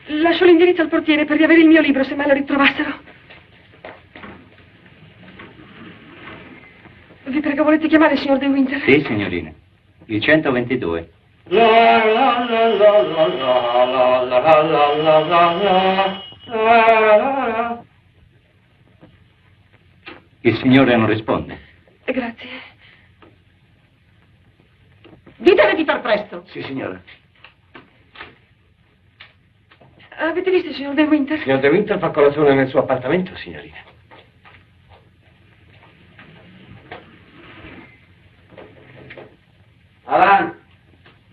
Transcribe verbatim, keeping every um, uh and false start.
Lascio l'indirizzo al portiere per riavere il mio libro, se mai lo ritrovassero. Vi prego, volete chiamare il signor De Winter? Sì, signorina. Il centoventidue. Il signore non risponde. Grazie. Ditele di far presto. Sì, signora. Avete visto il signor De Winter? Il signor De Winter fa colazione nel suo appartamento, signorina. Avanti.